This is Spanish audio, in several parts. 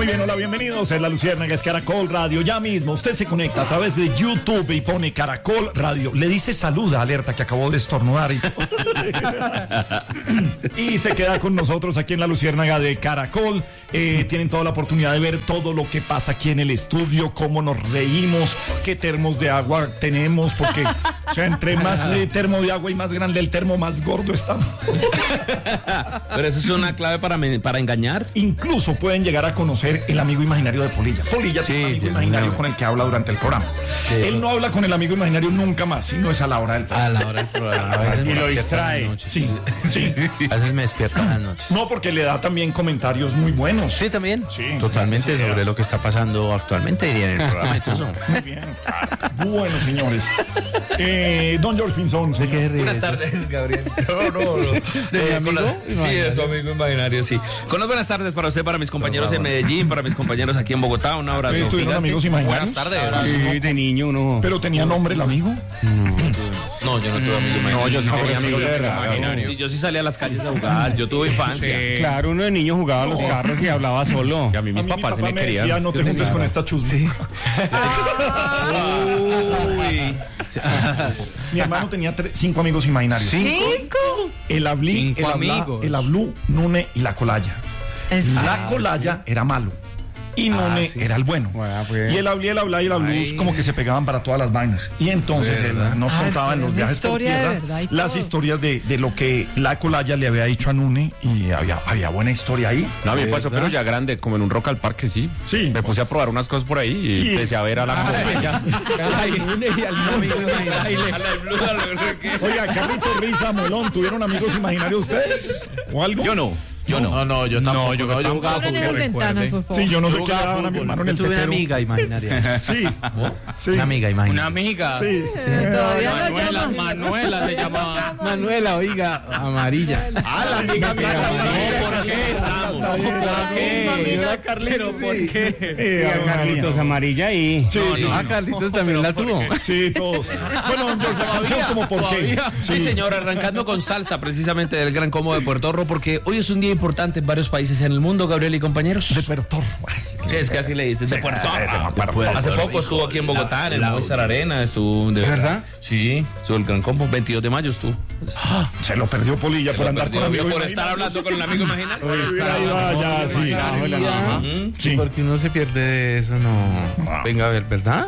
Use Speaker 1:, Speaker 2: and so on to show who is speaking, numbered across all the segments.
Speaker 1: Muy bien, hola, bienvenidos. Es La Luciérnaga, es Caracol Radio. Ya mismo usted se conecta a través de YouTube y pone Caracol Radio. Le dice saluda, alerta, que acabó de estornudar. Y se queda con nosotros aquí en La Luciérnaga de Caracol. Tienen toda la oportunidad de ver todo lo que pasa aquí en el estudio, cómo nos reímos, qué termos de agua tenemos, porque, o sea, entre más termo de agua y más grande el termo, más gordo está.
Speaker 2: Pero eso es una clave para engañar.
Speaker 1: Incluso pueden llegar a conocer el amigo imaginario de Polilla. Polilla tiene un amigo imaginario con el que habla durante el programa. Sí, él no habla con el amigo imaginario nunca más, sino es a la hora del programa.
Speaker 3: A la hora del programa. A veces
Speaker 1: y lo distrae.
Speaker 3: Sí. A veces me despierta en las noches.
Speaker 1: No, porque le da también comentarios muy buenos.
Speaker 3: Sí, también.
Speaker 1: Sí,
Speaker 3: totalmente sobre lo que está pasando actualmente, diría en el programa. Entonces,
Speaker 1: muy bien. Bueno, señores. Don George Pinzón.
Speaker 2: Buenas tardes, Gabriel. No.
Speaker 3: ¿De mi amigo?
Speaker 2: Sí, de su amigo imaginario, sí. Con las buenas tardes para usted, para mis compañeros en Medellín, para mis compañeros aquí en Bogotá. Un abrazo.
Speaker 1: ¿Ustedes tuvieron amigos imaginarios?
Speaker 2: Buenas tardes.
Speaker 3: Sí, de niño uno.
Speaker 1: ¿Pero tenía nombre el amigo?
Speaker 2: No, yo no tuve amigo imaginario.
Speaker 3: No, yo sí tenía amigos de verdad.
Speaker 2: Sí, yo sí salía a las calles a jugar. Yo tuve infancia.
Speaker 4: Sí. Claro, uno de niño jugaba a los carros y hablaba solo.
Speaker 3: Y a mí mis papás sí me querían.
Speaker 1: Decía, no te juntes con esta chusma. Sí.
Speaker 2: Uy.
Speaker 1: Mi hermano tenía 5 amigos imaginarios.
Speaker 5: ¿Cinco?
Speaker 1: El Ablí, el Ablú, Nune y la Colaya. La Colaya era malo y Nune era el bueno.
Speaker 4: Pues.
Speaker 1: Y el Ablí, el Ablá y el Ablú como que se pegaban para todas las vainas. Y entonces él nos contaba en los viajes por tierra las historias de lo que la Colaya le había dicho a Nune, y había buena historia ahí.
Speaker 6: No, a mí me pasó, pero ya grande, como en un Rock al Parque, sí.
Speaker 1: Sí.
Speaker 6: Me puse a probar unas cosas por ahí y empecé a ver a la Colaya.
Speaker 1: Oiga, Carlito, Risa, Molón, ¿tuvieron amigos imaginarios ustedes? ¿O algo?
Speaker 6: Yo no.
Speaker 3: Yo tampoco. Yo jugaba
Speaker 5: Abran esas ventanas, por favor.
Speaker 1: Sí, yo no sé qué daban a mi hermano en el
Speaker 3: tuve una
Speaker 1: tetero.
Speaker 3: amiga imaginaria.
Speaker 1: Sí.
Speaker 3: Una amiga imaginaria.
Speaker 2: Una amiga.
Speaker 1: Sí.
Speaker 5: Todavía lo llaman.
Speaker 2: Manuela se llamaba.
Speaker 3: Manuela, oiga, amarilla.
Speaker 2: Ah, la amiga mía. ¿Por qué, Samu? ¿Por qué?
Speaker 4: Carlero, ¿por qué? Carlitos amarilla y...
Speaker 1: Sí.
Speaker 3: Carlitos también la tuvo.
Speaker 1: Sí, todos. Bueno, entonces la canción como por qué.
Speaker 2: Sí, señor, arrancando con salsa precisamente del Gran Combo de Puerto Rico, porque hoy es un día importante en varios países en el mundo, Gabriel y compañeros.
Speaker 1: De Puerto
Speaker 2: Sí, es que así le dices, de Puerto
Speaker 1: Rico.
Speaker 2: Hace poco estuvo aquí en Bogotá, en el Movistar Arena, estuvo... ¿De
Speaker 3: verdad?
Speaker 2: Sí, estuvo el Gran Combo, 22 de mayo estuvo.
Speaker 1: Se lo perdió Polilla por andar con amigos.
Speaker 2: Por estar hablando con el amigo imaginario.
Speaker 1: Sí.
Speaker 3: Porque uno se pierde de eso, no. Venga a ver, ¿verdad?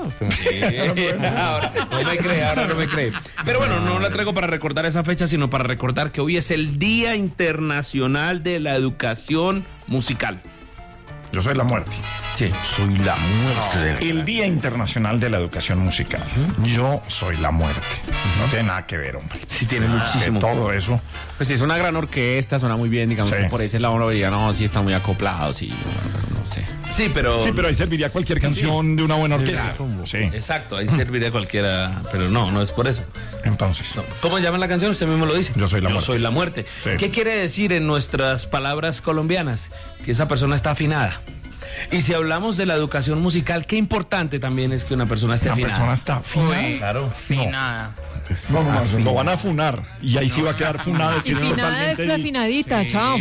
Speaker 2: Ahora no me cree. Pero bueno, no la traigo para recordar esa fecha, sino para recordar que hoy es el Día Internacional de la Educación Musical.
Speaker 1: Yo soy la muerte.
Speaker 3: Sí, soy la muerte.
Speaker 1: El Día Internacional de la Educación Musical. Yo soy la muerte. No tiene nada que ver, hombre.
Speaker 6: Sí, tiene muchísimo.
Speaker 1: Todo eso.
Speaker 6: Pues sí, es una gran orquesta, suena muy bien, digamos,
Speaker 1: Sí.
Speaker 6: que por ese lado uno diría, no, sí están muy acoplados, sí, no sé.
Speaker 2: Sí, pero
Speaker 1: ahí serviría cualquier canción de una buena orquesta. Sí.
Speaker 2: exacto, ahí serviría cualquiera, pero no es por eso.
Speaker 1: Entonces,
Speaker 2: ¿Cómo llama la canción? Usted mismo lo dice.
Speaker 1: Yo soy la muerte.
Speaker 2: Soy la muerte.
Speaker 1: Sí.
Speaker 2: ¿Qué quiere decir en nuestras palabras colombianas? Que esa persona está afinada. Y si hablamos de la educación musical, qué importante también es que una persona esté
Speaker 1: la
Speaker 2: afinada.
Speaker 1: persona está afinada.
Speaker 2: Claro.
Speaker 4: Afinada.
Speaker 1: No, lo van a funar. Y ahí sí va a quedar funado.
Speaker 5: Y finada es la finadita, chao.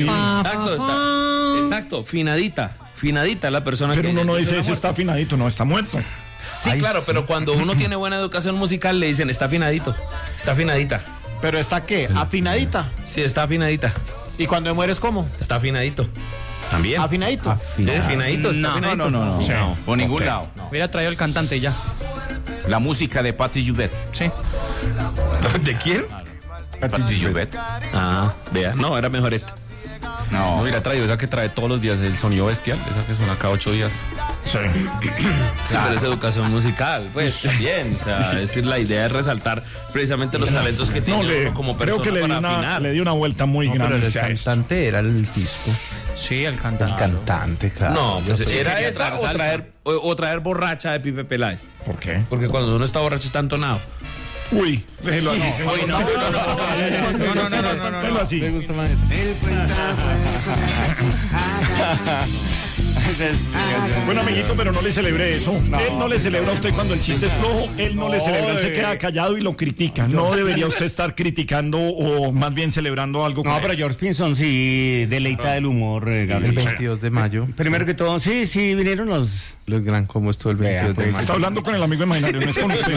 Speaker 2: Exacto, finadita la persona
Speaker 1: Pero
Speaker 2: que...
Speaker 1: uno no dice, ese
Speaker 2: muerto.
Speaker 1: está afinadito, no, está muerto.
Speaker 2: Sí, claro, pero cuando uno tiene buena educación musical le dicen, está afinadito, está afinadita.
Speaker 4: ¿Pero está qué? ¿Afinadita?
Speaker 2: Sí, está afinadita,
Speaker 4: ¿Y cuando me mueres cómo?
Speaker 2: está afinadito. También.
Speaker 4: ¿Afinadito?
Speaker 2: Afinadito, está afinadito.
Speaker 6: No.
Speaker 1: Sí.
Speaker 6: Por ningún
Speaker 1: Ok.
Speaker 6: lado.
Speaker 4: Hubiera traído el cantante ya.
Speaker 6: La música de Patti Jubet.
Speaker 4: Sí.
Speaker 2: ¿De quién?
Speaker 6: Patti Jubet.
Speaker 2: Ah, vea, no, era mejor esta.
Speaker 6: No, hubiera traído esa que trae todos los días, el sonido bestial, esa que suena cada 8 días.
Speaker 1: Sí.
Speaker 2: Sí, pero es educación musical, pues bien, o sea, es decir, la idea es resaltar precisamente los talentos que
Speaker 1: No,
Speaker 2: tiene uno como persona
Speaker 1: creo que
Speaker 2: para afinar.
Speaker 1: le di una vuelta muy
Speaker 3: Pero
Speaker 1: grande.
Speaker 3: el cantante era el disco.
Speaker 4: Sí, el
Speaker 3: El
Speaker 4: cantante.
Speaker 3: cantante, claro.
Speaker 2: No, pues era
Speaker 6: quería
Speaker 2: esa
Speaker 6: traer
Speaker 2: o traer borracha de Pipe Peláez,
Speaker 1: ¿Por qué?
Speaker 2: porque cuando uno está borracho está entonado.
Speaker 1: Uy, déjelo así. señor.
Speaker 2: Uy, no.
Speaker 1: Déjelo así.
Speaker 3: Me gusta más eso.
Speaker 1: Bueno, amiguito, pero no le celebre eso. Él no le celebra a usted cuando el chiste es flojo, él no le celebra, él se queda callado y lo critica. No debería usted estar criticando o más bien celebrando algo.
Speaker 4: No, pero George Pinson sí deleita del humor, Gabriel.
Speaker 3: El 22 de mayo.
Speaker 4: Primero que todo, sí, vinieron los
Speaker 3: Gran ¿cómo estuvo el 22 de mayo?
Speaker 1: Está hablando con el amigo imaginario, no es con usted.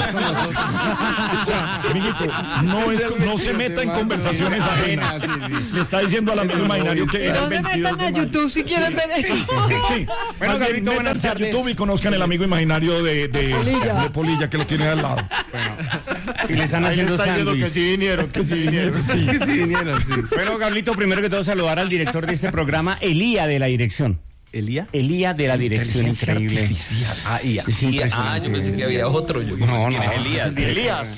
Speaker 1: O sea, amiguito, no se meta en conversaciones ajenas. Le está diciendo al amigo imaginario que era
Speaker 5: No
Speaker 1: el
Speaker 5: se
Speaker 1: 22
Speaker 5: metan a
Speaker 1: de mayo.
Speaker 5: YouTube si quieren ver eso.
Speaker 1: Sí.
Speaker 4: Bueno, Gabrielito, buenas
Speaker 1: métanse a
Speaker 4: tardes.
Speaker 1: YouTube y conozcan el amigo imaginario de Polilla, que lo tiene al lado.
Speaker 4: y le están haciendo sándwich.
Speaker 1: vinieron, que sí vinieron.
Speaker 4: Bueno, Gabrielito, primero que todo saludar al director de este programa, Elía de la dirección.
Speaker 3: ¿Elía?
Speaker 4: Elía de la dirección, increíble.
Speaker 2: Ah,
Speaker 4: Es impresionante.
Speaker 2: yo pensé que había otro. Yo
Speaker 4: No,
Speaker 2: ¿quién
Speaker 4: no.
Speaker 2: es Elías?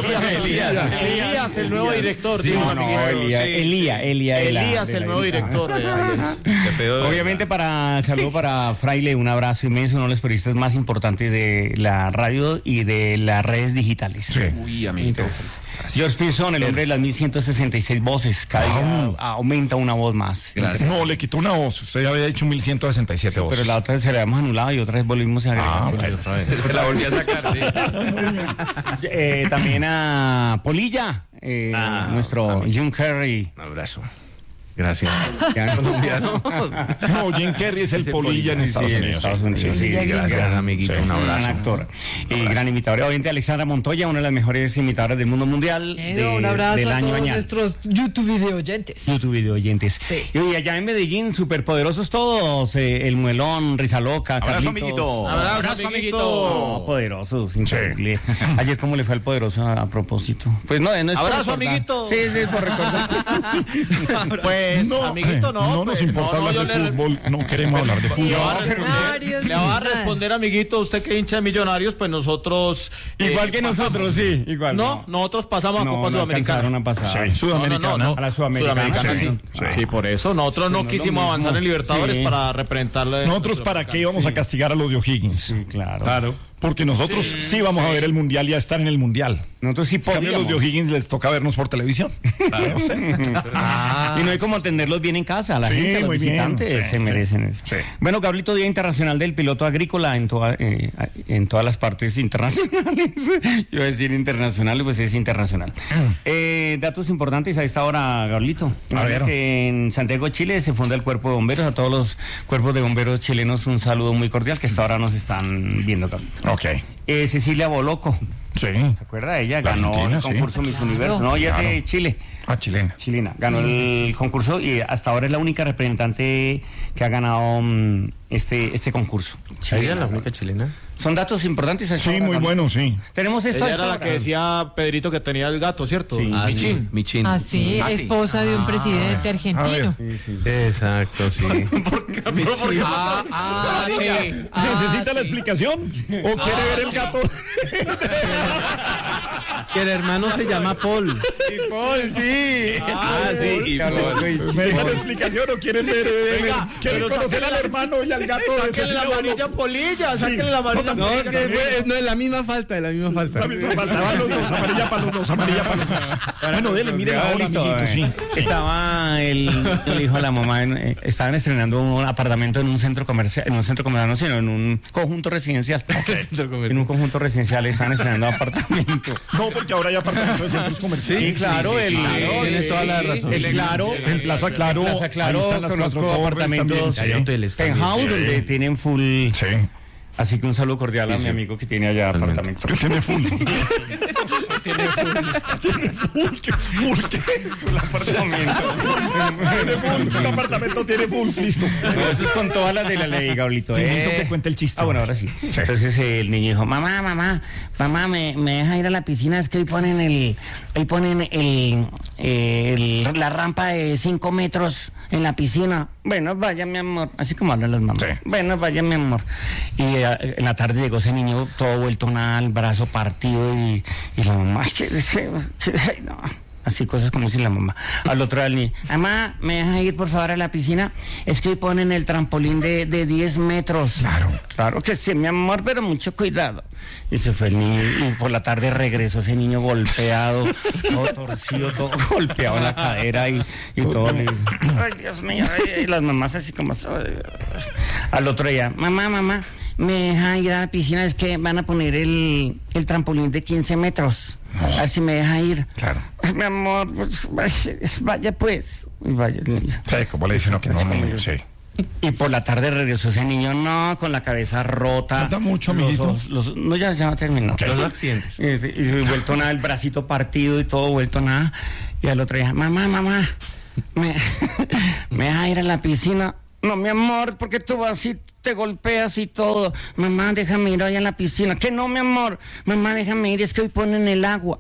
Speaker 7: Elías, el nuevo director. Sí,
Speaker 4: No, Elía de la-
Speaker 7: Elías,
Speaker 4: de
Speaker 7: el
Speaker 4: la
Speaker 7: nuevo director.
Speaker 2: Qué feo.
Speaker 4: Obviamente saludo para Fraile, un abrazo inmenso, uno de los periodistas más importantes de la radio y de las redes digitales.
Speaker 2: Uy, amiguito.
Speaker 4: George Pinson, el hombre de las 1166 voces, cada día aumenta una voz más.
Speaker 2: Gracias.
Speaker 1: No, le quitó una voz. Usted había dicho 1167 voces.
Speaker 4: Pero la otra vez se la habíamos anulado y otra vez volvimos a agregar.
Speaker 2: Después la volví a sacar, sí.
Speaker 4: También a Polilla, nuestro Jim Carrey.
Speaker 3: Un abrazo. Gracias. Ya colombiano.
Speaker 1: No, Jim Carrey es el Polilla en Estados
Speaker 4: en
Speaker 1: Unidos.
Speaker 4: Estados Unidos.
Speaker 3: Sí, gracias, amiguito. Un
Speaker 4: Gran
Speaker 3: abrazo.
Speaker 4: actor y gran imitador. Obviamente Alexandra Montoya, una de las mejores imitadoras del mundo mundial
Speaker 5: Un abrazo
Speaker 4: del
Speaker 5: a
Speaker 4: año
Speaker 5: todos
Speaker 4: añal.
Speaker 5: nuestros YouTube video oyentes.
Speaker 4: YouTube video oyentes.
Speaker 5: Sí.
Speaker 4: Y allá en Medellín, superpoderosos todos. El Muelón, Risa Loca,
Speaker 2: Abrazo,
Speaker 4: Carlitos.
Speaker 2: amiguito.
Speaker 7: Abrazo, amiguito.
Speaker 4: No, poderosos, increíble. Ayer, ¿cómo le fue al poderoso a propósito? Pues no es por
Speaker 7: Abrazo,
Speaker 4: recordar.
Speaker 7: amiguito.
Speaker 4: Sí, es por recordar.
Speaker 7: Pues, amiguito,
Speaker 1: no nos importa hablar de fútbol, no queremos hablar de fútbol.
Speaker 7: Le va a responder, amiguito, usted que hincha de Millonarios, pues nosotros...
Speaker 4: Igual que nosotros, sí, igual.
Speaker 7: No, nosotros pasamos a Copa Sudamericana.
Speaker 4: Sudamericana. A pasar.
Speaker 1: Sí, Sudamericana.
Speaker 4: A la Sudamericana.
Speaker 7: Sudamericana, sí. Sí, por eso. Nosotros no quisimos avanzar en Libertadores
Speaker 4: Sí.
Speaker 7: para representarle.
Speaker 1: Nosotros, ¿para qué íbamos a castigar a los de O'Higgins?
Speaker 4: Sí, claro.
Speaker 1: Porque nosotros sí vamos a ver el mundial y a estar en el mundial.
Speaker 4: Nosotros sí
Speaker 1: En cambio,
Speaker 4: podíamos.
Speaker 1: los de O'Higgins les toca vernos por televisión.
Speaker 4: Y no hay como atenderlos bien en casa. La
Speaker 1: Sí,
Speaker 4: gente, los
Speaker 1: muy bien.
Speaker 4: visitantes
Speaker 1: Sí,
Speaker 4: se merecen eso.
Speaker 1: sí.
Speaker 4: Bueno, Gabrielito, Día Internacional del Piloto Agrícola en todas las partes internacionales. Yo iba a decir internacional, pues es internacional. Datos importantes a esta hora, Gabrielito.
Speaker 1: A ver.
Speaker 4: Que en Santiago, Chile, se funda el Cuerpo de Bomberos. A todos los cuerpos de bomberos chilenos, un saludo muy cordial que hasta ahora nos están viendo, Gabrielito.
Speaker 1: Ok.
Speaker 4: Cecilia Boloco,
Speaker 1: Sí.
Speaker 4: ¿se acuerda? Ella
Speaker 1: La
Speaker 4: ganó
Speaker 1: argentina,
Speaker 4: el
Speaker 1: sí.
Speaker 4: concurso Miss Universo. No, ella es de Chile.
Speaker 1: Ah, chilena.
Speaker 4: Chilena, ganó el concurso y hasta ahora es la única representante que ha ganado este concurso.
Speaker 3: ¿Ella es la única chilena?
Speaker 4: Son datos importantes. a esta
Speaker 1: Sí,
Speaker 4: hora,
Speaker 1: muy
Speaker 4: Gabriel.
Speaker 1: bueno, sí.
Speaker 4: Tenemos esto. a
Speaker 7: Ella
Speaker 4: esta
Speaker 7: era la
Speaker 4: hora.
Speaker 7: que decía Pedrito que tenía el gato, ¿cierto?
Speaker 4: Sí.
Speaker 2: Ah, sí,
Speaker 7: Michín.
Speaker 2: Michín.
Speaker 5: Así, esposa de un presidente argentino.
Speaker 3: Exacto, sí.
Speaker 1: ¿Necesita la explicación? ¿O quiere ver el gato?
Speaker 3: Que el hermano se llama Paul.
Speaker 4: Paul, sí.
Speaker 2: sí, y
Speaker 1: ¿Me deja la explicación o quieren ver? ¿Quieren
Speaker 7: pero
Speaker 1: conocer al hermano y al gato? de
Speaker 7: Sáquenle
Speaker 1: Cecilia
Speaker 7: la
Speaker 1: Boloco?
Speaker 7: amarilla Polilla, sáquenle la amarilla
Speaker 3: No,
Speaker 7: Polilla.
Speaker 3: no es la misma falta,
Speaker 1: La misma falta. Van los dos, amarilla para los dos, amarilla para los dos. Bueno, dele, miren ahora, amiguito, sí.
Speaker 4: Estaba el hijo de la mamá, estaban estrenando un apartamento en un centro comercial, no, sino en un conjunto residencial. En un conjunto residencial estaban estrenando apartamento.
Speaker 1: No, porque ahora hay apartamentos de centros comerciales.
Speaker 4: Sí, claro,
Speaker 3: tienes toda la razón.
Speaker 4: El Claro,
Speaker 1: En Plaza Claro,
Speaker 4: Plaza Claro,
Speaker 1: ahí están las
Speaker 4: conozco
Speaker 1: cuatro torres
Speaker 4: apartamentos
Speaker 1: también.
Speaker 3: Hay hoteles también.
Speaker 4: penthouse
Speaker 3: Sí.
Speaker 4: donde tienen full.
Speaker 1: Sí.
Speaker 4: Así que un saludo cordial a mi amigo que tiene allá apartamento.
Speaker 1: Que tiene full. Tiene full. ¿Full qué?
Speaker 4: Full apartamento.
Speaker 1: Tiene full. El apartamento tiene full. Listo.
Speaker 4: No, eso es con todas las de la ley, Gablito.
Speaker 1: Necesito que cuente el chiste.
Speaker 4: Ah, bueno, ahora sí. Entonces el niño dijo, mamá, me deja ir a la piscina, es que hoy ponen la rampa de 5 metros en la piscina. Bueno, vaya, mi amor. Así como hablan las mamás.
Speaker 1: Sí.
Speaker 4: Bueno, vaya, mi amor. Y en la tarde llegó ese niño todo vuelto nada, el brazo partido y la mamá, ay, no. Así cosas como si la mamá. Al otro día el niño, mamá, ¿me deja ir por favor a la piscina? Es que hoy ponen el trampolín de 10 metros. Claro que sí, mi amor, pero mucho cuidado. Y se fue el niño y por la tarde regresó ese niño golpeado, todo torcido, todo golpeado en la cadera y todo. Ay, Dios mío, y las mamás así como... Al otro día, mamá, me deja ir a la piscina, es que van a poner el trampolín de 15 metros. A ver si me deja ir.
Speaker 1: Claro.
Speaker 4: Ay, mi amor, pues, vaya pues. Y vaya el niño.
Speaker 1: Sí, como le dicen uno que no, sí.
Speaker 4: Y por la tarde regresó ese niño, no, con la cabeza rota.
Speaker 1: ¿Falta mucho, amiguito?
Speaker 4: No, ya terminó.
Speaker 6: Los accidentes.
Speaker 4: Y vuelto nada, el bracito partido y todo, vuelto nada. Y al otro día, mamá, me deja ir a la piscina. No, mi amor, porque tú vas y te golpeas y todo. Mamá, déjame ir hoy a la piscina. Que no, mi amor. Mamá, déjame ir, es que hoy ponen el agua.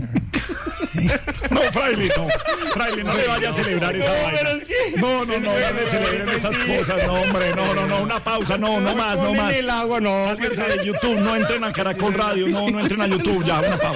Speaker 1: No, Fraile, no le vaya a celebrar esa vaina. No le celebren esas cosas, no, hombre, no, una pausa, no más.
Speaker 4: el agua, no.
Speaker 1: Sálganse de YouTube, no entren a Caracol Radio, no entren a YouTube, ya, una pausa.